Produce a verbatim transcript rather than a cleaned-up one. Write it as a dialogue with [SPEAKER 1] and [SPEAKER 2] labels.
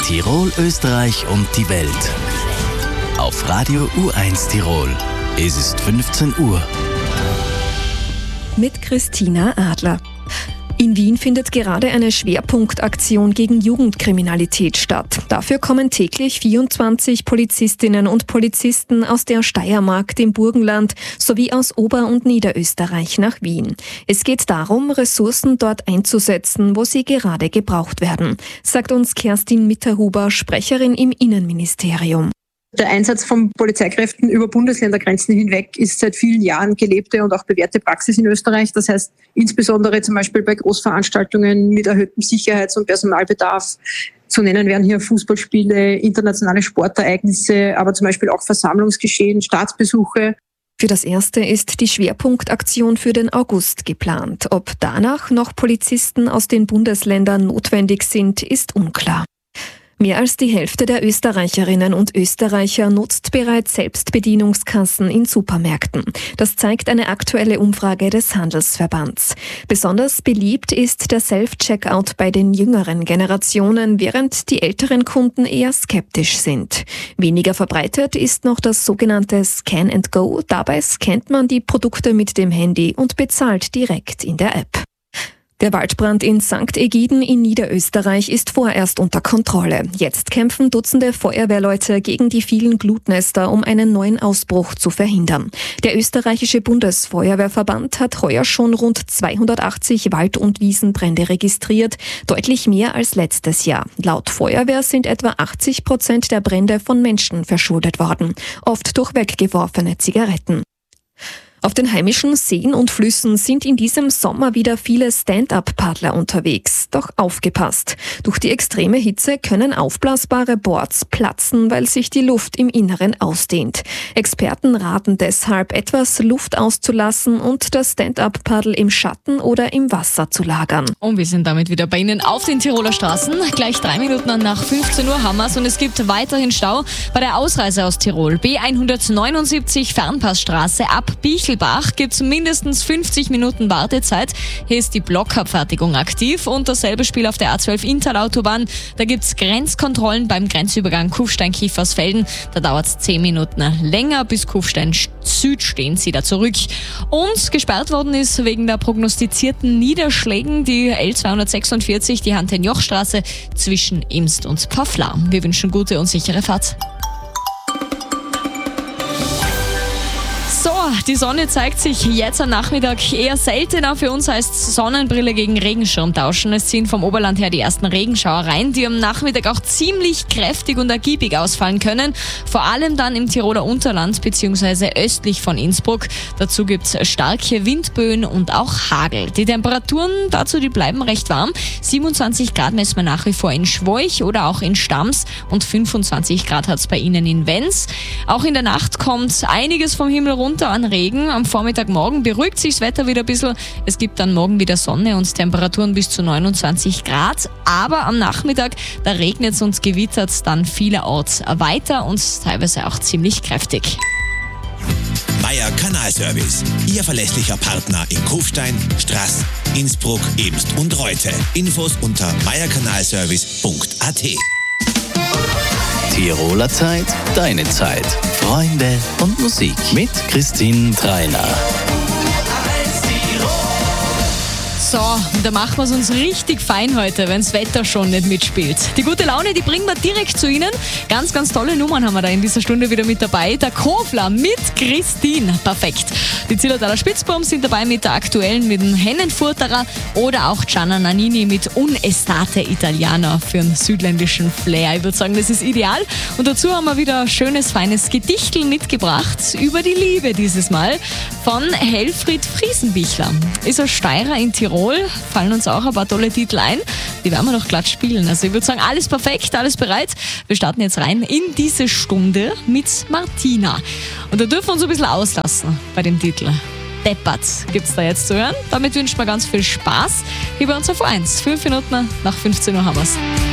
[SPEAKER 1] Tirol, Österreich und die Welt. Auf Radio U eins Tirol. Es ist fünfzehn Uhr.
[SPEAKER 2] Mit Christina Adler. In Wien findet gerade eine Schwerpunktaktion gegen Jugendkriminalität statt. Dafür kommen täglich vierundzwanzig Polizistinnen und Polizisten aus der Steiermark, dem Burgenland sowie aus Ober- und Niederösterreich nach Wien. Es geht darum, Ressourcen dort einzusetzen, wo sie gerade gebraucht werden, sagt uns Kerstin Mitterhuber, Sprecherin im Innenministerium.
[SPEAKER 3] Der Einsatz von Polizeikräften über Bundesländergrenzen hinweg ist seit vielen Jahren gelebte und auch bewährte Praxis in Österreich. Das heißt, insbesondere zum Beispiel bei Großveranstaltungen mit erhöhtem Sicherheits- und Personalbedarf. Zu nennen wären hier Fußballspiele, internationale Sportereignisse, aber zum Beispiel auch Versammlungsgeschehen, Staatsbesuche.
[SPEAKER 2] Für das Erste ist die Schwerpunktaktion für den August geplant. Ob danach noch Polizisten aus den Bundesländern notwendig sind, ist unklar. Mehr als die Hälfte der Österreicherinnen und Österreicher nutzt bereits Selbstbedienungskassen in Supermärkten. Das zeigt eine aktuelle Umfrage des Handelsverbands. Besonders beliebt ist der Self-Checkout bei den jüngeren Generationen, während die älteren Kunden eher skeptisch sind. Weniger verbreitet ist noch das sogenannte Scan and Go. Dabei scannt man die Produkte mit dem Handy und bezahlt direkt in der App. Der Waldbrand in Sankt Egiden in Niederösterreich ist vorerst unter Kontrolle. Jetzt kämpfen Dutzende Feuerwehrleute gegen die vielen Glutnester, um einen neuen Ausbruch zu verhindern. Der österreichische Bundesfeuerwehrverband hat heuer schon rund zweihundertachtzig Wald- und Wiesenbrände registriert, deutlich mehr als letztes Jahr. Laut Feuerwehr sind etwa achtzig Prozent der Brände von Menschen verschuldet worden, oft durch weggeworfene Zigaretten. Auf den heimischen Seen und Flüssen sind in diesem Sommer wieder viele Stand-up-Paddler unterwegs. Doch aufgepasst! Durch die extreme Hitze können aufblasbare Boards platzen, weil sich die Luft im Inneren ausdehnt. Experten raten deshalb, etwas Luft auszulassen und das Stand-up-Paddel im Schatten oder im Wasser zu lagern.
[SPEAKER 4] Und wir sind damit wieder bei Ihnen auf den Tiroler Straßen. Gleich drei Minuten nach fünfzehn Uhr haben wir's und es gibt weiterhin Stau bei der Ausreise aus Tirol. B hundertneunundsiebzig Fernpassstraße ab Bichl gibt es mindestens fünfzig Minuten Wartezeit. Hier ist die Blockabfertigung aktiv und dasselbe Spiel auf der A zwölf Inntal-Autobahn. Da gibt es Grenzkontrollen beim Grenzübergang Kufstein-Kiefersfelden. Da dauert es zehn Minuten länger. Bis Kufstein Süd stehen sie da zurück. Und gesperrt worden ist wegen der prognostizierten Niederschlägen die L zweihundertsechsundvierzig, die Hanthen-Joch-Straße zwischen Imst und Pfafflar. Wir wünschen gute und sichere Fahrt. So, die Sonne zeigt sich jetzt am Nachmittag eher seltener. Für uns heißt Sonnenbrille gegen Regenschirm tauschen. Es ziehen vom Oberland her die ersten Regenschauer rein, die am Nachmittag auch ziemlich kräftig und ergiebig ausfallen können. Vor allem dann im Tiroler Unterland bzw. östlich von Innsbruck. Dazu gibt es starke Windböen und auch Hagel. Die Temperaturen dazu, die bleiben recht warm. siebenundzwanzig Grad messen wir nach wie vor in Schwoich oder auch in Stams und fünfundzwanzig Grad hat es bei Ihnen in Wenz. Auch in der Nacht kommt einiges vom Himmel runter an Regen. Am Vormittagmorgen beruhigt sich das Wetter wieder ein bisschen. Es gibt dann morgen wieder Sonne und Temperaturen bis zu neunundzwanzig Grad. Aber am Nachmittag, da regnet es und gewittert es dann vielerorts weiter und teilweise auch ziemlich kräftig.
[SPEAKER 5] Meier Kanalservice, Ihr verlässlicher Partner in Kufstein, Straß, Innsbruck, Imst und Reute. Infos unter meierkanalservice punkt a t.
[SPEAKER 1] Tiroler Zeit, deine Zeit. Freunde und Musik mit Christine Treiner.
[SPEAKER 4] So, und da machen wir es uns richtig fein heute, wenn das Wetter schon nicht mitspielt. Die gute Laune, die bringen wir direkt zu Ihnen. Ganz, ganz tolle Nummern haben wir da in dieser Stunde wieder mit dabei. Der Kofler mit Christine, perfekt. Die Zillertaler Spitzbums sind dabei mit der aktuellen, mit dem Hennenfurterer oder auch Gianna Nannini mit Un Estate Italiana für einen südländischen Flair. Ich würde sagen, das ist ideal. Und dazu haben wir wieder ein schönes, feines Gedichtel mitgebracht über die Liebe dieses Mal von Helfried Friesenbichler. Ist ein Steirer in Tirol. Fallen uns auch ein paar tolle Titel ein. Die werden wir noch glatt spielen. Also ich würde sagen, alles perfekt, alles bereit. Wir starten jetzt rein in diese Stunde mit Martina. Und da dürfen wir uns ein bisschen auslassen bei dem Titel. Deppert gibt es da jetzt zu hören. Damit wünschen wir ganz viel Spaß. Hier bei uns auf eins. Fünf Minuten nach fünfzehn Uhr haben wir es.